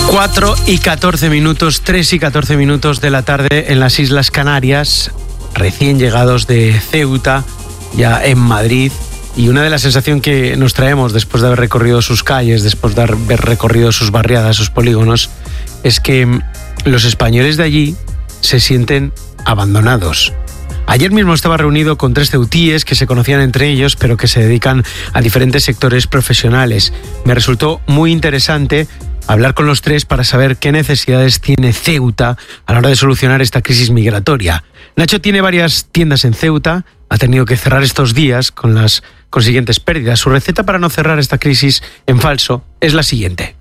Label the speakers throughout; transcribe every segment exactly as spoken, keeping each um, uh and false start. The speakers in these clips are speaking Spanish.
Speaker 1: cuatro y catorce minutos, tres y catorce minutos de la tarde en las Islas Canarias, recién llegados de Ceuta, ya en Madrid. Y una de las sensaciones que nos traemos después de haber recorrido sus calles, después de haber recorrido sus barriadas, sus polígonos, es que los españoles de allí se sienten abandonados. Ayer mismo estaba reunido con tres ceutíes que se conocían entre ellos, pero que se dedican a diferentes sectores profesionales. Me resultó muy interesante hablar con los tres para saber qué necesidades tiene Ceuta a la hora de solucionar esta crisis migratoria. Nacho tiene varias tiendas en Ceuta, ha tenido que cerrar estos días con las consiguientes pérdidas. Su receta para no cerrar esta crisis en falso es la siguiente.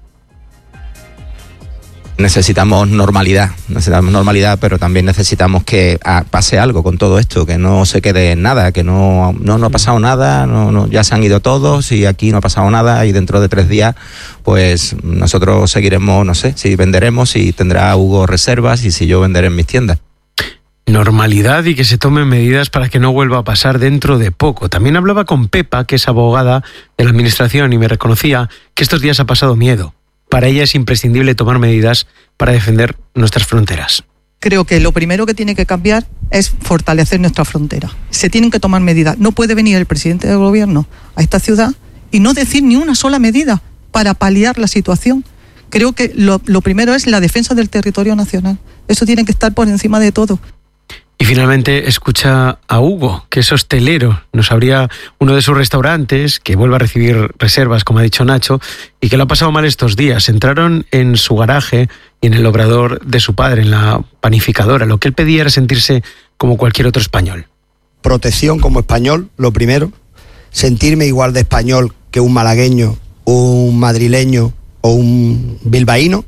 Speaker 2: Necesitamos normalidad, necesitamos normalidad, pero también necesitamos que pase algo con todo esto, que no se quede en nada, que no, no, no ha pasado nada, no, no, ya se han ido todos y aquí no ha pasado nada y dentro de tres días pues nosotros seguiremos, no sé, si venderemos, si tendrá Hugo reservas y si yo venderé en mis tiendas.
Speaker 1: Normalidad y que se tomen medidas para que no vuelva a pasar dentro de poco. También hablaba con Pepa, que es abogada de la administración, y me reconocía que estos días ha pasado miedo. Para ella es imprescindible tomar medidas para defender nuestras fronteras.
Speaker 3: Creo que lo primero que tiene que cambiar es fortalecer nuestra frontera. Se tienen que tomar medidas. No puede venir el presidente del gobierno a esta ciudad y no decir ni una sola medida para paliar la situación. Creo que lo, lo primero es la defensa del territorio nacional. Eso tiene que estar por encima de todo.
Speaker 1: Y finalmente escucha a Hugo, que es hostelero. Nos abría uno de sus restaurantes, que vuelve a recibir reservas, como ha dicho Nacho, y que lo ha pasado mal estos días. Entraron en su garaje y en el obrador de su padre, en la panificadora. Lo que él pedía era sentirse como cualquier otro español.
Speaker 4: Protección como español, lo primero. Sentirme igual de español que un malagueño, un madrileño o un bilbaíno.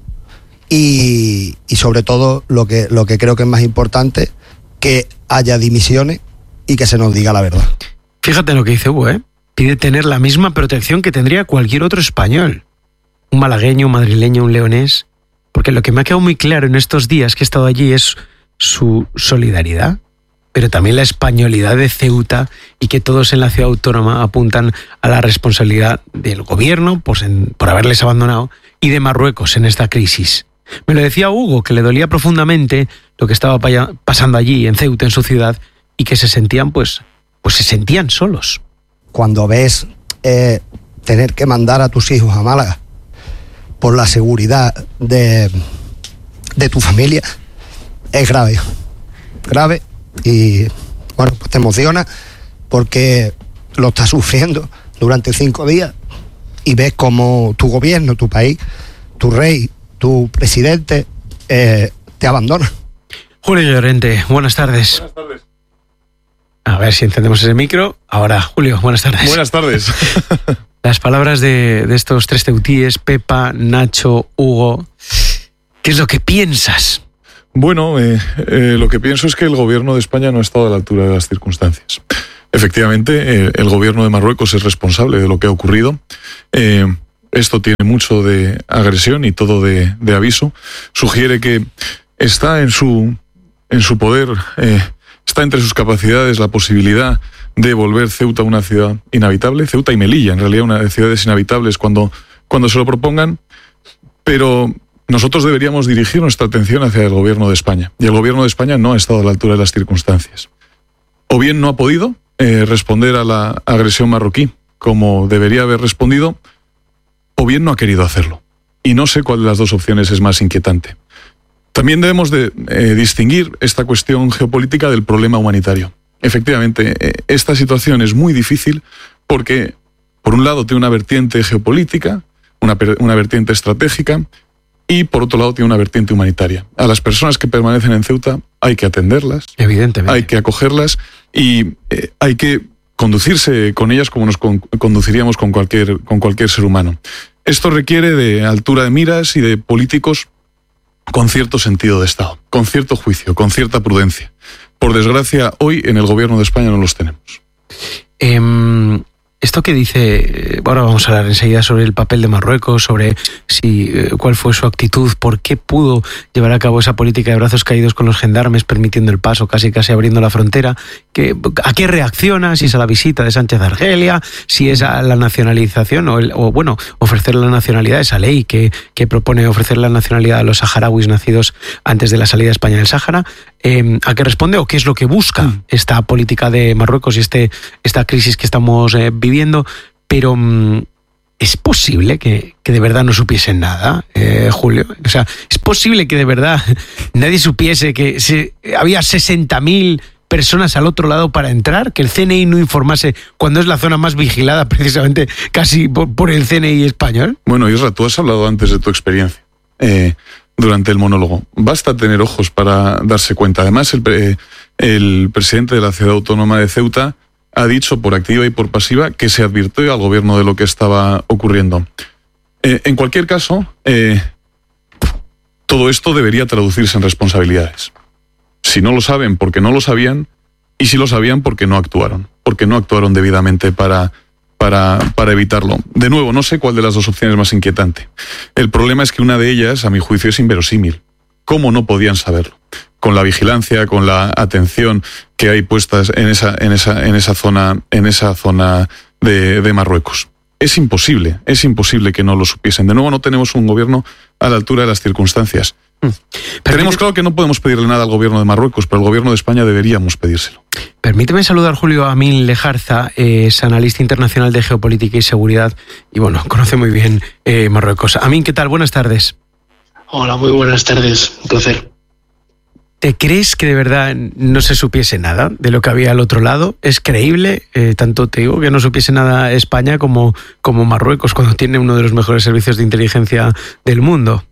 Speaker 4: Y, y sobre todo, lo que, lo que creo que es más importante, que haya dimisiones y que se nos diga la verdad.
Speaker 1: Fíjate lo que dice Hugo, ¿eh? Pide tener la misma protección que tendría cualquier otro español. Un malagueño, un madrileño, un leonés. Porque lo que me ha quedado muy claro en estos días que he estado allí es su solidaridad, pero también la españolidad de Ceuta y que todos en la ciudad autónoma apuntan a la responsabilidad del gobierno pues en, por haberles abandonado y de Marruecos en esta crisis. Me lo decía Hugo, que le dolía profundamente lo que estaba pasando allí en Ceuta, en su ciudad, y que se sentían, pues, pues se sentían solos.
Speaker 4: Cuando ves eh, tener que mandar a tus hijos a Málaga por la seguridad de, de tu familia, es grave, grave, y bueno, pues te emociona porque lo estás sufriendo durante cinco días y ves como tu gobierno, tu país, tu rey, tu presidente eh, te abandona.
Speaker 1: Julio Llorente, buenas tardes.
Speaker 5: Buenas tardes.
Speaker 1: A ver si encendemos ese micro. Ahora, Julio, buenas tardes.
Speaker 5: Buenas tardes.
Speaker 1: Las palabras de, de estos tres ceutíes, Pepa, Nacho, Hugo, ¿qué es lo que piensas?
Speaker 5: Bueno, eh, eh, lo que pienso es que el gobierno de España no ha estado a la altura de las circunstancias. Efectivamente, eh, el gobierno de Marruecos es responsable de lo que ha ocurrido. Eh, Esto tiene mucho de agresión y todo de, de aviso. Sugiere que está en su, en su poder, eh, está entre sus capacidades la posibilidad de volver Ceuta una ciudad inhabitable. Ceuta y Melilla, en realidad, una de ciudades inhabitables cuando, cuando se lo propongan. Pero nosotros deberíamos dirigir nuestra atención hacia el gobierno de España. Y el gobierno de España no ha estado a la altura de las circunstancias. O bien no ha podido eh, responder a la agresión marroquí como debería haber respondido, o bien no ha querido hacerlo. Y no sé cuál de las dos opciones es más inquietante. También debemos de eh, distinguir esta cuestión geopolítica del problema humanitario. Efectivamente, eh, esta situación es muy difícil porque, por un lado, tiene una vertiente geopolítica, una, una vertiente estratégica, y por otro lado tiene una vertiente humanitaria. A las personas que permanecen en Ceuta hay que atenderlas,
Speaker 1: evidentemente,
Speaker 5: hay que acogerlas y eh, hay que conducirse con ellas como nos con, conduciríamos con cualquier, con cualquier ser humano. Esto requiere de altura de miras y de políticos con cierto sentido de Estado, con cierto juicio, con cierta prudencia. Por desgracia, hoy en el gobierno de España no los tenemos.
Speaker 1: Eh, Esto que dice, ahora vamos a hablar enseguida sobre el papel de Marruecos, sobre si cuál fue su actitud, por qué pudo llevar a cabo esa política de brazos caídos con los gendarmes, permitiendo el paso, casi casi abriendo la frontera, que, a qué reacciona, si es a la visita de Sánchez a Argelia, si es a la nacionalización o, el, o bueno, ofrecer la nacionalidad, esa ley que, que propone ofrecer la nacionalidad a los saharauis nacidos antes de la salida de España del Sáhara. Eh, ¿A qué responde o qué es lo que busca mm. esta política de Marruecos y este, esta crisis que estamos eh, viviendo? Pero mm, ¿es posible que, que de verdad no supiesen nada, eh, Julio? O sea, ¿es posible que de verdad nadie supiese que se, había sesenta mil personas al otro lado para entrar? ¿Que el C N I no informase cuando es la zona más vigilada precisamente casi por, por el C N I español?
Speaker 5: Bueno, Isra, tú has hablado antes de tu experiencia. Eh... durante el monólogo. Basta tener ojos para darse cuenta. Además, el, eh, el presidente de la ciudad autónoma de Ceuta ha dicho por activa y por pasiva que se advirtió al gobierno de lo que estaba ocurriendo. Eh, en cualquier caso, eh, todo esto debería traducirse en responsabilidades. Si no lo saben, porque no lo sabían, y si lo sabían, porque no actuaron. Porque no actuaron debidamente para... Para, para evitarlo. De nuevo, no sé cuál de las dos opciones es más inquietante. El problema es que una de ellas, a mi juicio, es inverosímil. ¿Cómo no podían saberlo? Con la vigilancia, con la atención que hay puestas en esa, en esa, en esa zona, en esa zona de, de Marruecos. Es imposible, es imposible que no lo supiesen. De nuevo, no tenemos un gobierno a la altura de las circunstancias. Mm. Tenemos claro que no podemos pedirle nada al gobierno de Marruecos, pero al gobierno de España deberíamos pedírselo.
Speaker 1: Permíteme saludar, Julio, a Amin Lejarza, eh, es analista internacional de geopolítica y seguridad, y bueno, conoce muy bien eh, Marruecos. Amin, ¿qué tal? Buenas tardes.
Speaker 6: Hola, muy buenas tardes, un placer.
Speaker 1: ¿Te crees que de verdad no se supiese nada de lo que había al otro lado? ¿Es creíble? Eh, tanto te digo que no supiese nada España como, como Marruecos, cuando tiene uno de los mejores servicios de inteligencia del mundo.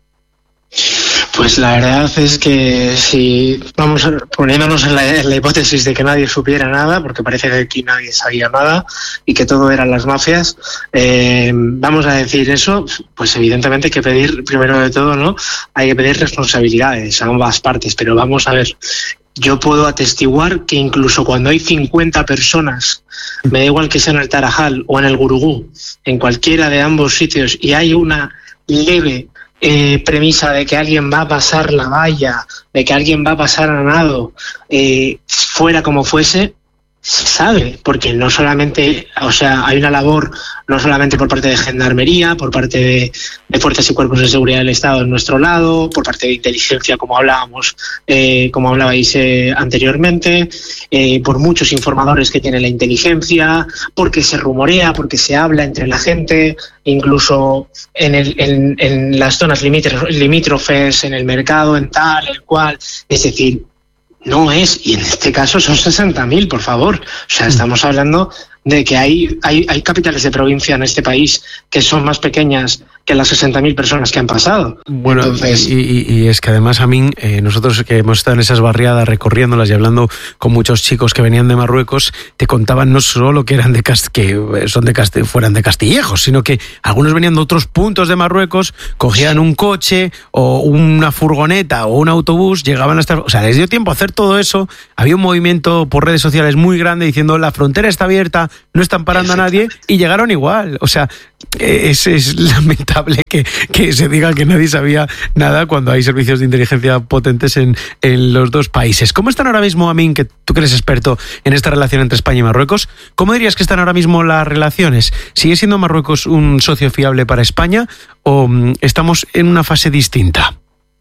Speaker 6: Pues la verdad es que si vamos poniéndonos en la, en la hipótesis de que nadie supiera nada, porque parece que aquí nadie sabía nada y que todo eran las mafias, eh, vamos a decir eso, pues evidentemente hay que pedir, primero de todo, ¿no? Hay que pedir responsabilidades a ambas partes, pero vamos a ver. Yo puedo atestiguar que incluso cuando hay cincuenta personas, me da igual que sea en el Tarajal o en el Gurugú, en cualquiera de ambos sitios, y hay una leve Eh, premisa de que alguien va a pasar la valla, de que alguien va a pasar a nado, eh, fuera como fuese, se sabe, porque no solamente, o sea, hay una labor no solamente por parte de Gendarmería, por parte de, de Fuerzas y Cuerpos de Seguridad del Estado en nuestro lado, por parte de inteligencia, como hablábamos, eh, como hablabais eh, anteriormente, eh, por muchos informadores que tiene la inteligencia, porque se rumorea, porque se habla entre la gente, incluso en, el, en, en las zonas limítrofes, en el mercado, en tal, el cual, es decir, no es, y en este caso son sesenta mil, por favor. O sea, estamos hablando de que hay, hay, hay capitales de provincia en este país que son más pequeñas que las sesenta mil personas que han pasado.
Speaker 1: Bueno,
Speaker 6: Entonces...
Speaker 1: y, y, y es que además, Amin, eh, nosotros que hemos estado en esas barriadas recorriéndolas y hablando con muchos chicos que venían de Marruecos, te contaban no solo que eran de Cast que son de Cast fueran de Castillejos, sino que algunos venían de otros puntos de Marruecos, cogían un coche o una furgoneta o un autobús, llegaban hasta... O sea, les dio tiempo a hacer todo eso. Había un movimiento por redes sociales muy grande diciendo la frontera está abierta, no están parando a nadie, y llegaron igual. O sea, es, es lamentable que, que se diga que nadie sabía nada cuando hay servicios de inteligencia potentes en, en los dos países. ¿Cómo están ahora mismo, Amin, que tú que eres experto en esta relación entre España y Marruecos? ¿Cómo dirías que están ahora mismo las relaciones? ¿Sigue siendo Marruecos un socio fiable para España o um, estamos en una fase distinta?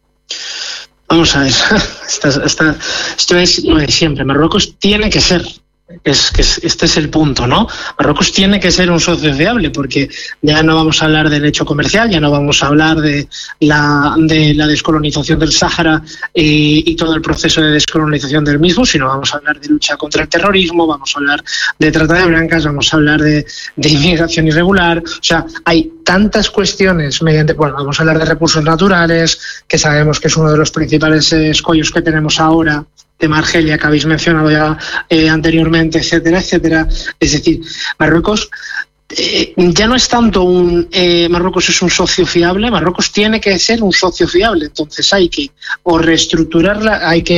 Speaker 6: Vamos a ver, esta, esta, esto es lo de siempre. Marruecos tiene que ser, es que este es el punto, ¿no? Marruecos tiene que ser un socio fiable, porque ya no vamos a hablar del hecho comercial, ya no vamos a hablar de la, de la descolonización del Sáhara y, y todo el proceso de descolonización del mismo, sino vamos a hablar de lucha contra el terrorismo, vamos a hablar de trata de blancas, vamos a hablar de, de inmigración irregular. O sea, hay tantas cuestiones mediante, bueno, vamos a hablar de recursos naturales, que sabemos que es uno de los principales eh, escollos que tenemos ahora, tema Argelia, que habéis mencionado ya eh, anteriormente, etcétera, etcétera. Es decir, Marruecos eh, ya no es tanto un eh, Marruecos es un socio fiable, Marruecos tiene que ser un socio fiable. Entonces hay que o reestructurarla, hay que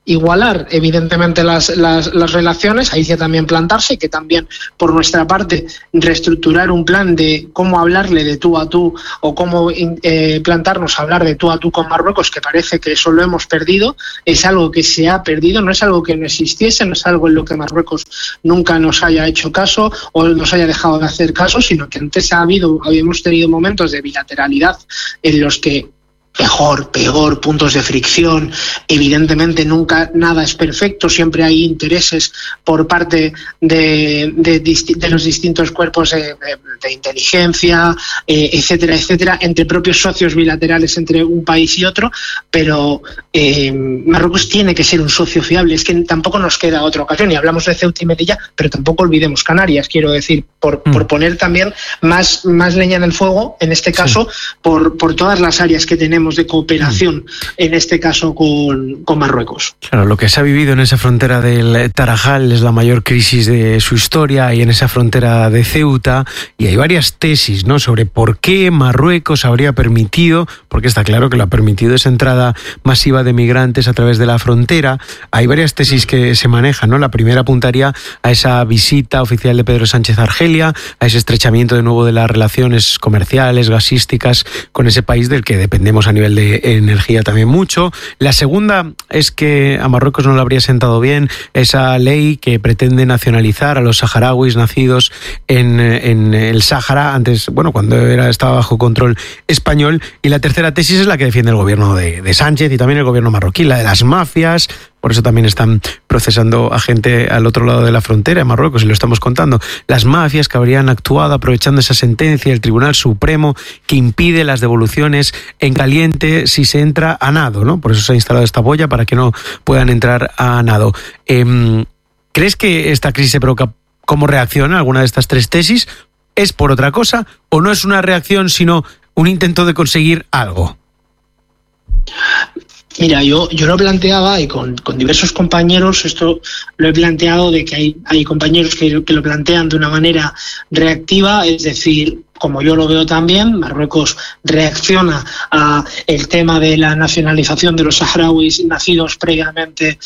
Speaker 6: igualar evidentemente las, las, las relaciones, ahí sí también plantarse, y que también por nuestra parte reestructurar un plan de cómo hablarle de tú a tú o cómo eh, plantarnos a hablar de tú a tú con Marruecos, que parece que eso lo hemos perdido, es algo que se ha perdido, no es algo que no existiese, no es algo en lo que Marruecos nunca nos haya hecho caso o nos haya dejado de hacer caso, sino que antes ha habido, habíamos tenido momentos de bilateralidad en los que mejor, peor, puntos de fricción. Evidentemente nunca nada es perfecto, siempre hay intereses por parte de, de, de los distintos cuerpos de, de, de inteligencia, eh, etcétera, etcétera, entre propios socios bilaterales entre un país y otro, pero eh, Marruecos tiene que ser un socio fiable, es que tampoco nos queda otra ocasión, y hablamos de Ceuta y Melilla, pero tampoco olvidemos Canarias, quiero decir, por, mm. por poner también más, más leña en el fuego, en este caso, sí. por, por todas las áreas que tenemos de cooperación, en este caso con, con Marruecos.
Speaker 1: Claro, lo que se ha vivido en esa frontera del Tarajal es la mayor crisis de su historia, y en esa frontera de Ceuta, y hay varias tesis, ¿no?, sobre por qué Marruecos habría permitido, porque está claro que lo ha permitido, esa entrada masiva de migrantes a través de la frontera. Hay varias tesis que se manejan, ¿no? La primera apuntaría a esa visita oficial de Pedro Sánchez a Argelia, a ese estrechamiento de nuevo de las relaciones comerciales, gasísticas con ese país del que dependemos a nivel de energía también mucho. La segunda es que a Marruecos no le habría sentado bien esa ley que pretende nacionalizar a los saharauis nacidos en, en el Sáhara, antes, bueno, cuando era, estaba bajo control español. Y la tercera tesis es la que defiende el gobierno de, de Sánchez y también el gobierno marroquí, la de las mafias. Por eso también están procesando a gente al otro lado de la frontera, en Marruecos, y lo estamos contando. Las mafias que habrían actuado aprovechando esa sentencia del Tribunal Supremo que impide las devoluciones en caliente si se entra a nado, ¿no? Por eso se ha instalado esta boya, para que no puedan entrar a nado. Eh, ¿Crees que esta crisis se provoca como reacción a alguna de estas tres tesis? ¿Es por otra cosa o no es una reacción sino un intento de conseguir algo?
Speaker 6: Mira, yo, yo lo planteaba, y con, con diversos compañeros esto lo he planteado, de que hay, hay compañeros que, que lo plantean de una manera reactiva, es decir, como yo lo veo también, Marruecos reacciona a el tema de la nacionalización de los saharauis nacidos previamente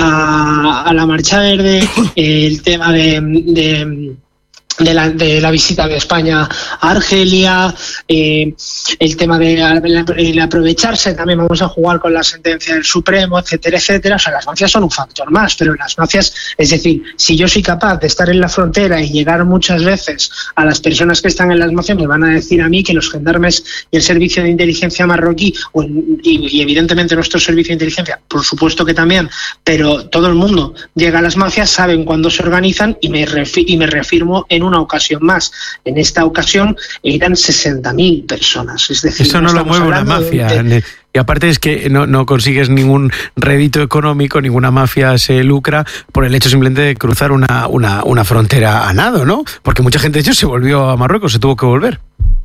Speaker 6: a, a la Marcha Verde, el tema de... de De la, de la visita de España a Argelia, eh, el tema de el aprovecharse, también vamos a jugar con la sentencia del Supremo, etcétera, etcétera. O sea, las mafias son un factor más, pero las mafias, es decir, si yo soy capaz de estar en la frontera y llegar muchas veces a las personas que están en las mafias, me van a decir a mí que los gendarmes y el servicio de inteligencia marroquí, y, y evidentemente nuestro servicio de inteligencia, por supuesto que también, pero todo el mundo llega a las mafias, saben cuándo se organizan, y me, refi- y me reafirmo en una ocasión más. En esta ocasión eran sesenta mil personas. Es decir,
Speaker 1: eso no, no lo mueve una mafia. De... Y aparte es que no, no consigues ningún rédito económico, ninguna mafia se lucra por el hecho simplemente de cruzar una, una, una frontera a nado, ¿no? Porque mucha gente de hecho se volvió a Marruecos, se tuvo que volver.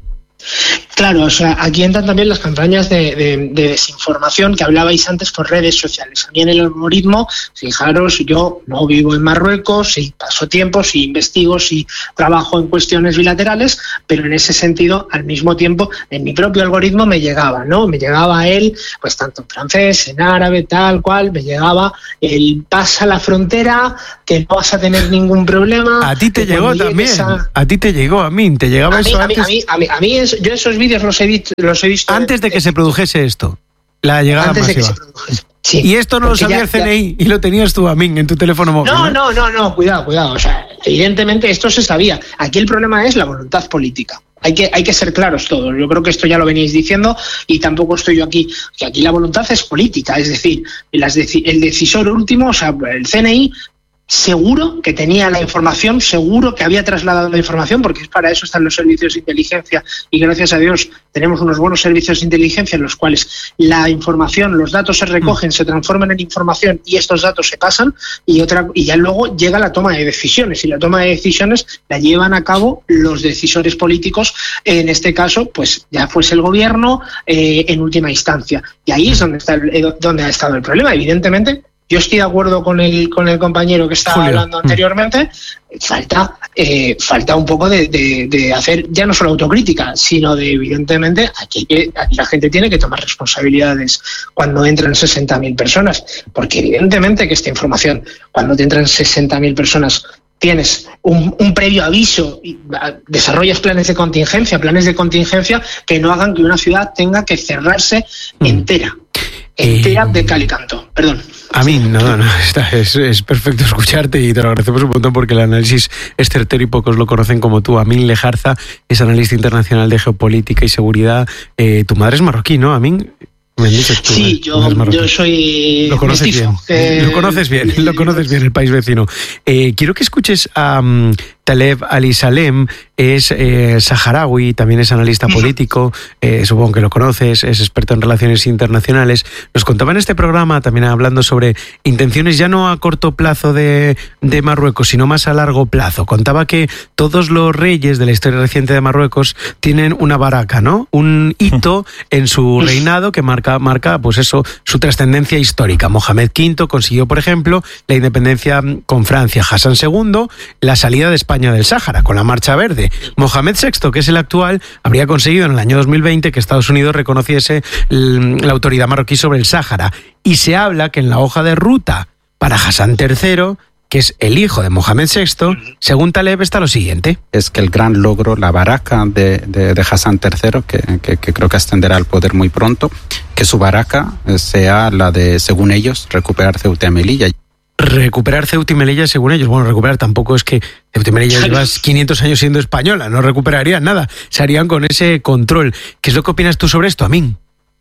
Speaker 6: Claro, o sea, aquí entran también las campañas de, de, de desinformación que hablabais antes por redes sociales. A mí en el algoritmo, fijaros, yo no vivo en Marruecos, sí paso tiempo, sí investigo, sí trabajo en cuestiones bilaterales, pero en ese sentido, al mismo tiempo, en mi propio algoritmo me llegaba, ¿no? Me llegaba él, pues tanto en francés, en árabe, tal cual, me llegaba el pasa la frontera, que no vas a tener ningún problema.
Speaker 1: A ti te llegó también, a... a ti te llegó, a mí, te llegaba
Speaker 6: a mí,
Speaker 1: eso
Speaker 6: a mí,
Speaker 1: antes.
Speaker 6: A mí, a mí, a mí es, yo esos vídeos los he visto, los he visto
Speaker 1: antes de que se produjese esto, la llegada
Speaker 6: antes
Speaker 1: masiva.
Speaker 6: De que se produjese. Sí,
Speaker 1: y esto no lo sabía ya, el C N I ya... y lo tenías tú, Amin, en tu teléfono móvil.
Speaker 6: No, no, no, no, cuidado, cuidado. O sea, evidentemente esto se sabía. Aquí el problema es la voluntad política. Hay que, hay que ser claros todos. Yo creo que esto ya lo veníais diciendo y tampoco estoy yo aquí. Que aquí la voluntad es política, es decir, las deci- el decisor último, o sea, el C N I, seguro que tenía la información, seguro que había trasladado la información, porque para eso están los servicios de inteligencia y gracias a Dios tenemos unos buenos servicios de inteligencia en los cuales la información, los datos se recogen, mm. se transforman en información y estos datos se pasan y otra y ya luego llega la toma de decisiones y la toma de decisiones la llevan a cabo los decisores políticos, en este caso pues ya fuese el gobierno eh, en última instancia, y ahí es donde está el, donde ha estado el problema. Evidentemente yo estoy de acuerdo con el, con el compañero que estaba
Speaker 1: Julio.
Speaker 6: hablando anteriormente, falta, eh, falta un poco de, de, de hacer ya no solo autocrítica, sino de, evidentemente, aquí, aquí la gente tiene que tomar responsabilidades cuando entran sesenta mil personas, porque evidentemente que esta información, cuando te entran sesenta mil personas, tienes un, un previo aviso, y desarrollas planes de contingencia, planes de contingencia que no hagan que una ciudad tenga que cerrarse mm. entera, entera eh, de cal y canto. Perdón.
Speaker 1: A mí, no, no, está, es, es perfecto escucharte y te lo agradecemos un montón porque el análisis es certero y pocos lo conocen como tú. Amin Lejarza es analista internacional de geopolítica y seguridad. Eh, tu madre es marroquí, ¿no, Amin? Me han dicho tú,
Speaker 6: sí, yo, yo soy
Speaker 1: lo conoces
Speaker 6: mestizo,
Speaker 1: bien,
Speaker 6: eh,
Speaker 1: lo conoces bien, lo conoces bien, el país vecino. Eh, quiero que escuches a um, Taleb Ali-Salem, es eh, saharaui, también es analista político, eh, supongo que lo conoces, es experto en relaciones internacionales. Nos contaba en este programa, también hablando sobre intenciones ya no a corto plazo de, de Marruecos, sino más a largo plazo. Contaba que todos los reyes de la historia reciente de Marruecos tienen una baraca, ¿no? Un hito en su reinado que marca, marca pues eso, su trascendencia histórica. Mohamed quinto consiguió, por ejemplo, la independencia con Francia. Hassan segundo, la salida de España del Sáhara, con la Marcha Verde. Mohamed sexto, que es el actual, habría conseguido en el año dos mil veinte que Estados Unidos reconociese la autoridad marroquí sobre el Sáhara. Y se habla que en la hoja de ruta para Hassan tercero, que es el hijo de Mohamed sexto, según Taleb está lo siguiente.
Speaker 7: Es que el gran logro, la baraca de, de, de Hassan tercero, que, que, que creo que ascenderá al poder muy pronto, que su baraca sea la de, según ellos, recuperar Ceuta y Melilla.
Speaker 1: Recuperar Ceuta y Melilla, según ellos. Bueno, recuperar tampoco es que Ceuta y Melilla llevas quinientos años siendo española, no recuperarían nada, se harían con ese control. ¿Qué es lo que opinas tú sobre esto, Amin?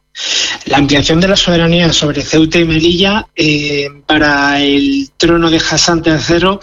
Speaker 6: La ampliación de la soberanía sobre Ceuta y Melilla eh, para el trono de Hassan tercero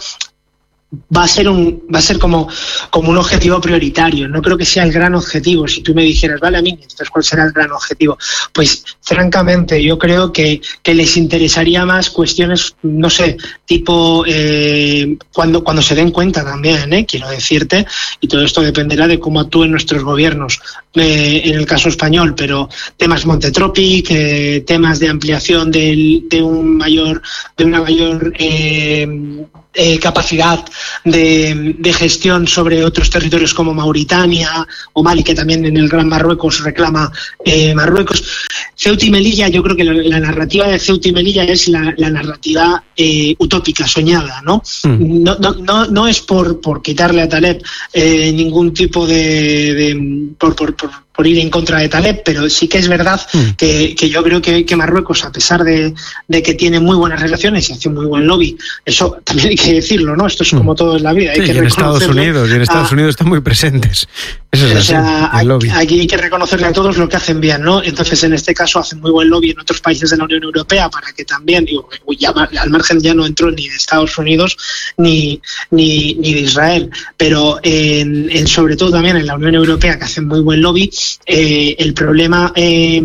Speaker 6: va a ser un va a ser como, como un objetivo prioritario. No creo que sea el gran objetivo. Si tú me dijeras, vale, a mí, entonces ¿cuál será el gran objetivo? Pues francamente yo creo que, que les interesaría más cuestiones, no sé, tipo eh, cuando, cuando se den cuenta también, ¿eh? quiero decirte, y todo esto dependerá de cómo actúen nuestros gobiernos eh, en el caso español, pero temas Montetropic, eh, temas de ampliación del, de un mayor de una mayor eh, eh, capacidad De, de gestión sobre otros territorios como Mauritania o Mali, que también en el Gran Marruecos reclama eh, Marruecos. Ceuta y Melilla, yo creo que la, la narrativa de Ceuta y Melilla es la, la narrativa eh, utópica, soñada, ¿no? Mm. No, no, no, no es por, por quitarle a Taleb eh, ningún tipo de... de por, por, por por ir en contra de Taleb, pero sí que es verdad mm. que, que yo creo que, que Marruecos, a pesar de, de que tiene muy buenas relaciones y hace un muy buen lobby, eso también hay que decirlo, ¿no? Esto es como todo en la vida. Hay
Speaker 1: sí,
Speaker 6: que
Speaker 1: y en Estados Unidos, y en Estados a, Unidos están muy presentes. Eso es
Speaker 6: o sea,
Speaker 1: así, el lobby.
Speaker 6: Aquí hay que reconocerle a todos lo que hacen bien, ¿no? Entonces, en este caso, hacen muy buen lobby en otros países de la Unión Europea para que también, digo, ya, al margen ya no entró ni de Estados Unidos ni, ni, ni de Israel, pero en, en, sobre todo también en la Unión Europea, que hacen muy buen lobby. Eh, el problema eh,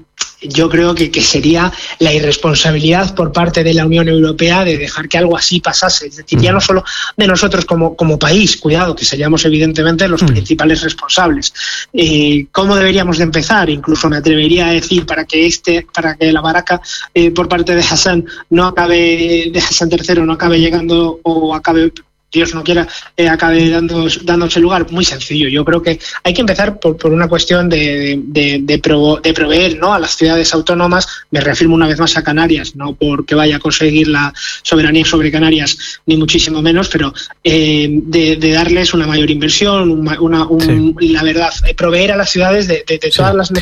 Speaker 6: yo creo que, que sería la irresponsabilidad por parte de la Unión Europea de dejar que algo así pasase. Es decir, ya no solo de nosotros como, como país, cuidado, que seríamos evidentemente los mm. principales responsables. Eh, ¿Cómo deberíamos de empezar? Incluso me atrevería a decir para que este, para que la baraca eh, por parte de Hassan no acabe, de Hassan tercero no acabe llegando o acabe, Dios no quiera, eh, acabe dando, dándose lugar. Muy sencillo. Yo creo que hay que empezar por, por una cuestión de, de, de, pro, de proveer, ¿no?, a las ciudades autónomas. Me reafirmo una vez más a Canarias, no porque vaya a conseguir la soberanía sobre Canarias, ni muchísimo menos, pero eh, de, de darles una mayor inversión, una, una, un, sí. la verdad, proveer a las ciudades de, de, de todas sí. las